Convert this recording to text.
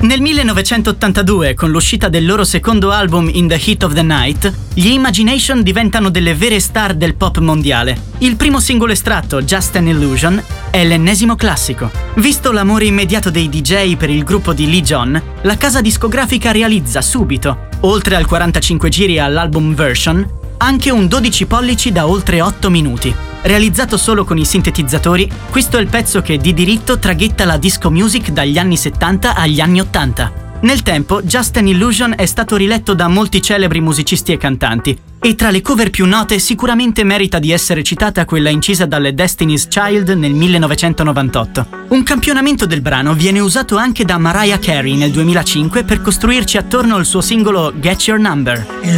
Nel 1982, con l'uscita del loro secondo album In the Heat of the Night, gli Imagination diventano delle vere star del pop mondiale. Il primo singolo estratto, Just an Illusion, è l'ennesimo classico. Visto l'amore immediato dei DJ per il gruppo di Lee John, la casa discografica realizza subito, oltre al 45 giri all'album version, anche un 12 pollici da oltre 8 minuti. Realizzato solo con i sintetizzatori, questo è il pezzo che di diritto traghetta la disco music dagli anni 70 agli anni 80. Nel tempo, Just an Illusion è stato riletto da molti celebri musicisti e cantanti, e tra le cover più note sicuramente merita di essere citata quella incisa dalle Destiny's Child nel 1998. Un campionamento del brano viene usato anche da Mariah Carey nel 2005 per costruirci attorno al suo singolo Get Your Number.